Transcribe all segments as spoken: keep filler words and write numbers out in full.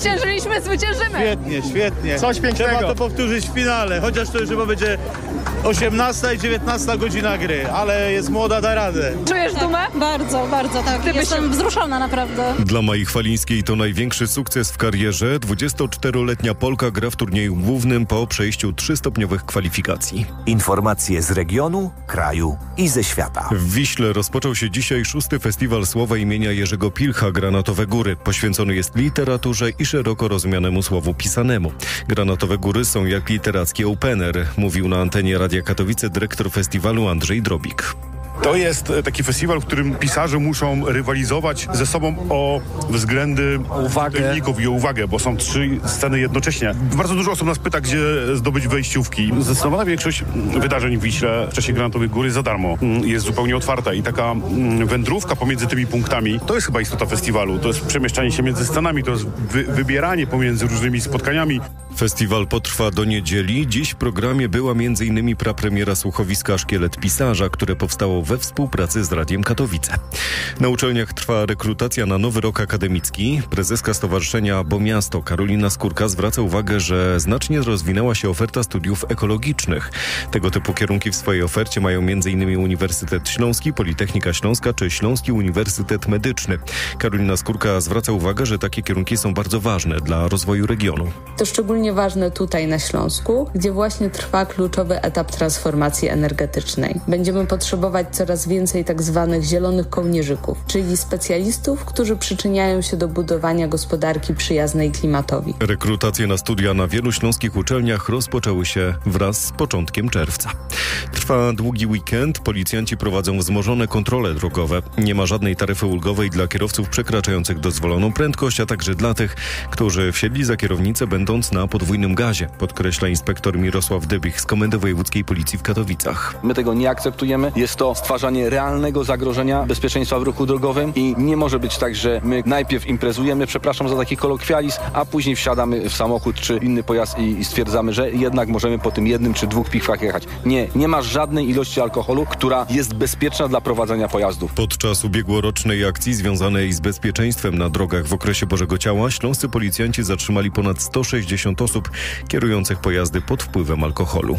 Zwyciężyliśmy, zwyciężymy! Świetnie, świetnie. Coś pięknego. Trzeba to powtórzyć w finale, chociaż to już chyba będzie osiemnasta i dziewiętnasta godzina gry, ale jest młoda, da radę. Czujesz dumę? Bardzo, bardzo, tak. Ty Jestem byś... wzruszona naprawdę. Dla Mai Chwalińskiej to największy sukces w karierze. dwudziestoczteroletnia Polka gra w turnieju głównym po przejściu trzystopniowych kwalifikacji. Informacje z regionu, kraju i ze świata. W Wiśle rozpoczął się dzisiaj szósty festiwal słowa imienia Jerzego Pilcha Granatowe Góry. Poświęcony jest literaturze i szeroko rozumianemu słowu pisanemu. Granatowe Góry są jak literacki opener, mówił na antenie Radia Katowice dyrektor festiwalu Andrzej Drobik. To jest taki festiwal, w którym pisarze muszą rywalizować ze sobą o względy czytelników i o uwagę, bo są trzy sceny jednocześnie. Bardzo dużo osób nas pyta, gdzie zdobyć wejściówki. Zdecydowana większość wydarzeń w Wiśle w czasie Granatowej Góry za darmo jest zupełnie otwarta i taka wędrówka pomiędzy tymi punktami, to jest chyba istota festiwalu. To jest przemieszczanie się między scenami, to jest wy- wybieranie pomiędzy różnymi spotkaniami. Festiwal potrwa do niedzieli. Dziś w programie była m.in. prapremiera słuchowiska Szkielet Pisarza, które powstało we współpracy z Radiem Katowice. Na uczelniach trwa rekrutacja na nowy rok akademicki. Prezeska Stowarzyszenia Bo Miasto Karolina Skórka zwraca uwagę, że znacznie rozwinęła się oferta studiów ekologicznych. Tego typu kierunki w swojej ofercie mają m.in. Uniwersytet Śląski, Politechnika Śląska czy Śląski Uniwersytet Medyczny. Karolina Skórka zwraca uwagę, że takie kierunki są bardzo ważne dla rozwoju regionu. To szczególnie ważne tutaj na Śląsku, gdzie właśnie trwa kluczowy etap transformacji energetycznej. Będziemy potrzebować coraz więcej tak zwanych zielonych kołnierzyków, czyli specjalistów, którzy przyczyniają się do budowania gospodarki przyjaznej klimatowi. Rekrutacje na studia na wielu śląskich uczelniach rozpoczęły się wraz z początkiem czerwca. Trwa długi weekend, policjanci prowadzą wzmożone kontrole drogowe. Nie ma żadnej taryfy ulgowej dla kierowców przekraczających dozwoloną prędkość, a także dla tych, którzy wsiedli za kierownicę będąc na podwójnym gazie, podkreśla inspektor Mirosław Dybich z Komendy Wojewódzkiej Policji w Katowicach. My tego nie akceptujemy. Jest to stwarzanie realnego zagrożenia bezpieczeństwa w ruchu drogowym i nie może być tak, że my najpierw imprezujemy, przepraszam za taki kolokwializm, a później wsiadamy w samochód czy inny pojazd i, i stwierdzamy, że jednak możemy po tym jednym czy dwóch piwach jechać. Nie, nie ma żadnej ilości alkoholu, która jest bezpieczna dla prowadzenia pojazdów. Podczas ubiegłorocznej akcji związanej z bezpieczeństwem na drogach w okresie Bożego Ciała śląscy policjanci zatrzymali ponad sto sześćdziesiąt osób kierujących pojazdy pod wpływem alkoholu.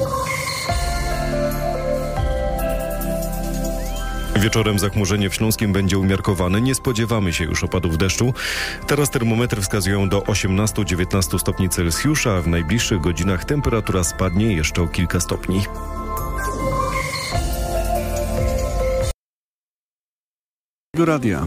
Wieczorem zachmurzenie w Śląskiem będzie umiarkowane. Nie spodziewamy się już opadów deszczu. Teraz termometry wskazują do osiemnaście do dziewiętnastu stopni Celsjusza, a w najbliższych godzinach temperatura spadnie jeszcze o kilka stopni. Radia.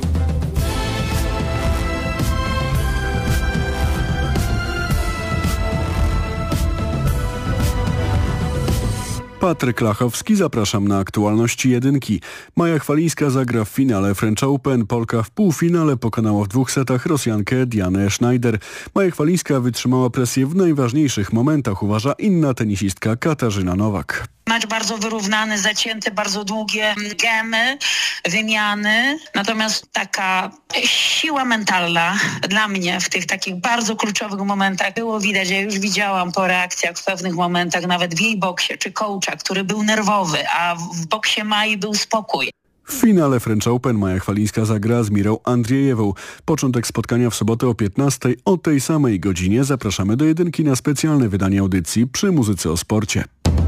Patryk Lachowski, zapraszam na aktualności jedynki. Maja Chwalińska zagra w finale French Open. Polka w półfinale pokonała w dwóch setach Rosjankę Dianę Schneider. Maja Chwalińska wytrzymała presję w najważniejszych momentach, uważa inna tenisistka Katarzyna Nowak. Mecz bardzo wyrównany, zacięty, bardzo długie gemy, wymiany. Natomiast taka siła mentalna dla mnie w tych takich bardzo kluczowych momentach było widać. Ja już widziałam po reakcjach w pewnych momentach, nawet w jej boksie czy coacha, który był nerwowy, a w boksie Mai był spokój. W finale French Open Maja Chwalińska zagra z Mirą Andrzejewą. Początek spotkania w sobotę o piętnastej. O tej samej godzinie zapraszamy do jedynki na specjalne wydanie audycji przy Muzyce o Sporcie.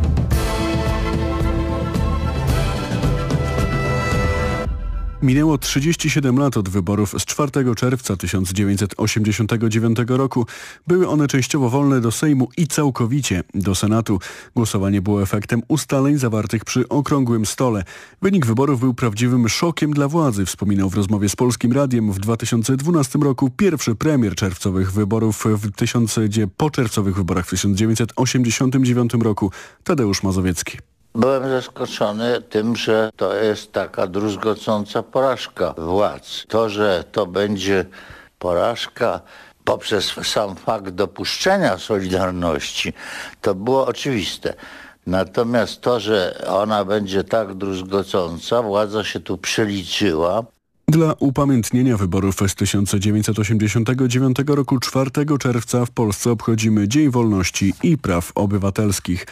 Minęło trzydzieści siedem lat od wyborów z czwartego czerwca tysiąc dziewięćset osiemdziesiątego dziewiątego roku. Były one częściowo wolne do Sejmu i całkowicie do Senatu. Głosowanie było efektem ustaleń zawartych przy okrągłym stole. Wynik wyborów był prawdziwym szokiem dla władzy, wspominał w rozmowie z Polskim Radiem w dwa tysiące dwunastym roku pierwszy premier czerwcowych wyborów w tysiące, po czerwcowych wyborach w tysiąc dziewięćset osiemdziesiątym dziewiątym roku. Tadeusz Mazowiecki. Byłem zaskoczony tym, że to jest taka druzgocąca porażka władz. To, że to będzie porażka poprzez sam fakt dopuszczenia Solidarności, to było oczywiste. Natomiast to, że ona będzie tak druzgocąca, władza się tu przeliczyła. Dla upamiętnienia wyborów z tysiąc dziewięćset osiemdziesiątego dziewiątego roku czwartego czerwca w Polsce obchodzimy Dzień Wolności i Praw Obywatelskich.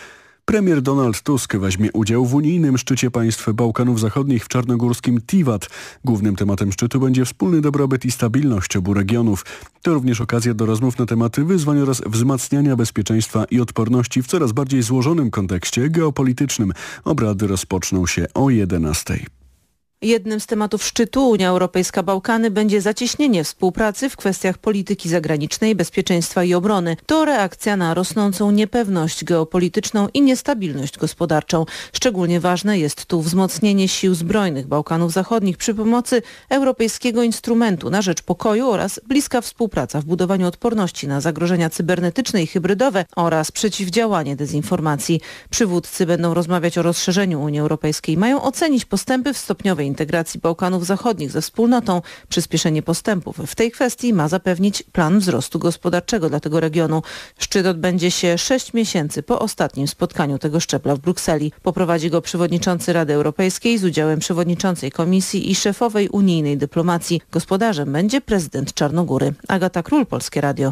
Premier Donald Tusk weźmie udział w unijnym szczycie państw Bałkanów Zachodnich w czarnogórskim Tivat. Głównym tematem szczytu będzie wspólny dobrobyt i stabilność obu regionów. To również okazja do rozmów na tematy wyzwań oraz wzmacniania bezpieczeństwa i odporności w coraz bardziej złożonym kontekście geopolitycznym. Obrady rozpoczną się o jedenastej. Jednym z tematów szczytu Unia Europejska-Bałkany będzie zacieśnienie współpracy w kwestiach polityki zagranicznej, bezpieczeństwa i obrony. To reakcja na rosnącą niepewność geopolityczną i niestabilność gospodarczą. Szczególnie ważne jest tu wzmocnienie sił zbrojnych Bałkanów Zachodnich przy pomocy Europejskiego Instrumentu na rzecz Pokoju oraz bliska współpraca w budowaniu odporności na zagrożenia cybernetyczne i hybrydowe oraz przeciwdziałanie dezinformacji. Przywódcy będą rozmawiać o rozszerzeniu Unii Europejskiej. Mają ocenić postępy w stopniowej integracji Bałkanów Zachodnich ze wspólnotą. Przyspieszenie postępów w tej kwestii ma zapewnić plan wzrostu gospodarczego dla tego regionu. Szczyt odbędzie się sześć miesięcy po ostatnim spotkaniu tego szczebla w Brukseli. Poprowadzi go przewodniczący Rady Europejskiej z udziałem przewodniczącej Komisji i szefowej unijnej dyplomacji. Gospodarzem będzie prezydent Czarnogóry. Agata Król, Polskie Radio.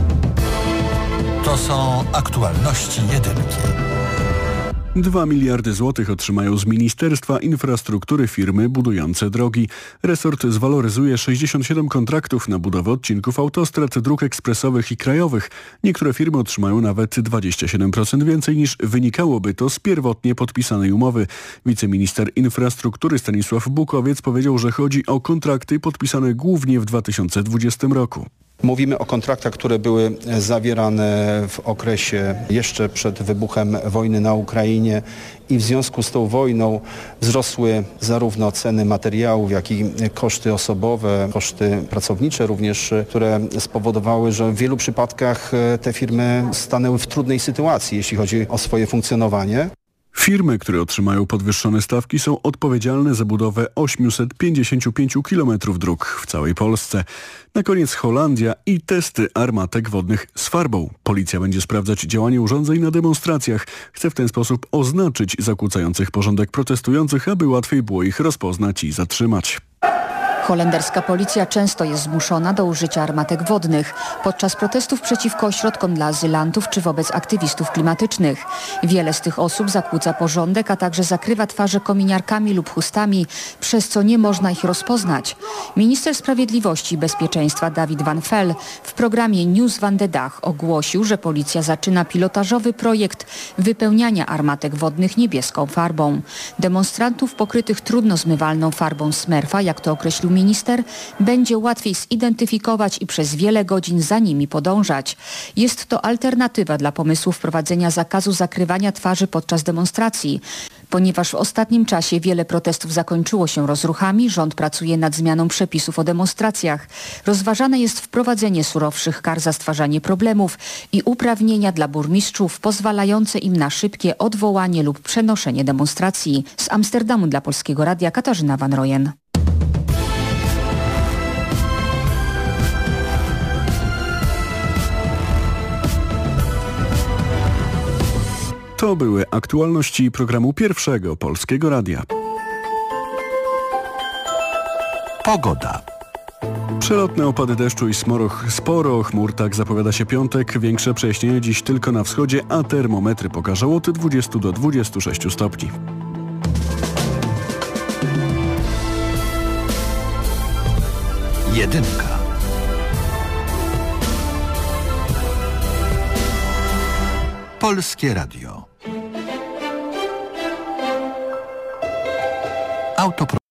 To są aktualności jedynki. Dwa miliardy złotych otrzymają z Ministerstwa Infrastruktury firmy budujące drogi. Resort zwaloryzuje sześćdziesiąt siedem kontraktów na budowę odcinków autostrad, dróg ekspresowych i krajowych. Niektóre firmy otrzymają nawet dwadzieścia siedem procent więcej niż wynikałoby to z pierwotnie podpisanej umowy. Wiceminister infrastruktury Stanisław Bukowiec powiedział, że chodzi o kontrakty podpisane głównie w dwa tysiące dwudziestym roku. Mówimy o kontraktach, które były zawierane w okresie jeszcze przed wybuchem wojny na Ukrainie i w związku z tą wojną wzrosły zarówno ceny materiałów, jak i koszty osobowe, koszty pracownicze również, które spowodowały, że w wielu przypadkach te firmy stanęły w trudnej sytuacji, jeśli chodzi o swoje funkcjonowanie. Firmy, które otrzymają podwyższone stawki, są odpowiedzialne za budowę osiemset pięćdziesiąt pięć kilometrów dróg w całej Polsce. Na koniec Holandia i testy armatek wodnych z farbą. Policja będzie sprawdzać działanie urządzeń na demonstracjach. Chce w ten sposób oznaczyć zakłócających porządek protestujących, aby łatwiej było ich rozpoznać i zatrzymać. Holenderska policja często jest zmuszona do użycia armatek wodnych podczas protestów przeciwko ośrodkom dla azylantów czy wobec aktywistów klimatycznych. Wiele z tych osób zakłóca porządek, a także zakrywa twarze kominiarkami lub chustami, przez co nie można ich rozpoznać. Minister Sprawiedliwości i Bezpieczeństwa David Van Vel w programie News van de Dag ogłosił, że policja zaczyna pilotażowy projekt wypełniania armatek wodnych niebieską farbą. Demonstrantów pokrytych trudno zmywalną farbą Smurfa, jak to określił minister, będzie łatwiej zidentyfikować i przez wiele godzin za nimi podążać. Jest to alternatywa dla pomysłu wprowadzenia zakazu zakrywania twarzy podczas demonstracji. Ponieważ w ostatnim czasie wiele protestów zakończyło się rozruchami, rząd pracuje nad zmianą przepisów o demonstracjach. Rozważane jest wprowadzenie surowszych kar za stwarzanie problemów i uprawnienia dla burmistrzów pozwalające im na szybkie odwołanie lub przenoszenie demonstracji. Z Amsterdamu dla Polskiego Radia Katarzyna Van Rojen. To były aktualności programu Pierwszego Polskiego Radia. Pogoda. Przelotne opady deszczu i smoro, sporo chmur, tak zapowiada się piątek. Większe przejaśnienia dziś tylko na wschodzie, a termometry pokażą od dwudziestu do dwudziestu sześciu stopni. Jedynka. Polskie Radio. Autopro